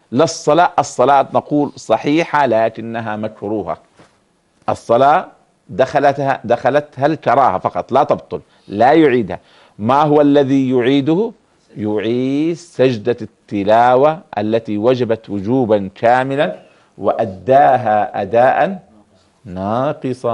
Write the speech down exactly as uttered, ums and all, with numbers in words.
لا الصلاة، الصلاة نقول صحيحة لكنها مكروهة. الصلاة دخلتها دخلتها الكراهة فقط، لا تبطل، لا يعيدها. ما هو الذي يعيده؟ يعيد سجدة التلاوة التي وجبت وجوبا كاملا وأداها أداء ناقصا.